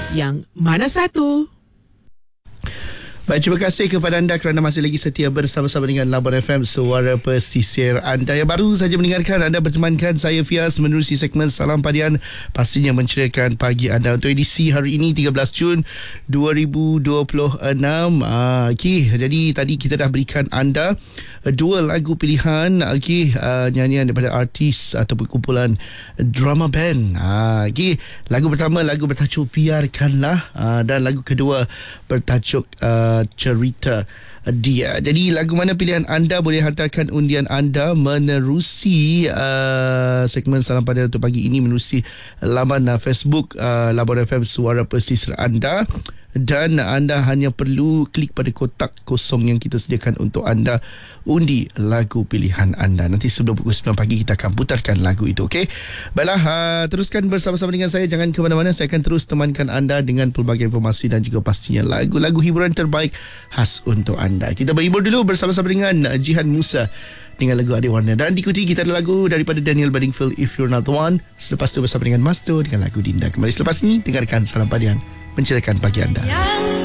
Yang mana satu? Baik, terima kasih kepada anda kerana masih lagi setia bersama-sama dengan Labuan FM, suara pesisir anda. Yang baru saja mendengarkan, anda bertemankan saya Fiaz menerusi segmen Salam Padian, pastinya menceriakan pagi anda untuk edisi hari ini 13 Jun 2026. Jadi tadi kita dah berikan anda dua lagu pilihan, nyanyian daripada artis ataupun kumpulan drama band. Lagu pertama lagu bertajuk Biarkanlah, dan lagu kedua bertajuk Cerita Dia. Jadi lagu mana pilihan anda, boleh hantarkan undian anda menerusi segmen Salam Padian untuk pagi ini menerusi laman Facebook Labuan FM Suara Pesisir anda. Dan anda hanya perlu klik pada kotak kosong yang kita sediakan untuk anda undi lagu pilihan anda. Nanti sebelum pukul 9 pagi kita akan putarkan lagu itu, okey? Baiklah, teruskan bersama-sama dengan saya, jangan ke mana-mana. Saya akan terus temankan anda dengan pelbagai informasi dan juga pastinya lagu-lagu hiburan terbaik khas untuk anda. Kita berhibur dulu bersama-sama dengan Jihan Musa dengan lagu Adik Warna, dan diikuti kita ada lagu daripada Daniel Bedingfield, If You're Not The One. Selepas tu bersama dengan Masto dengan lagu Dinda. Kembali selepas ni, dengarkan Salam Padian menceriakan pagi anda.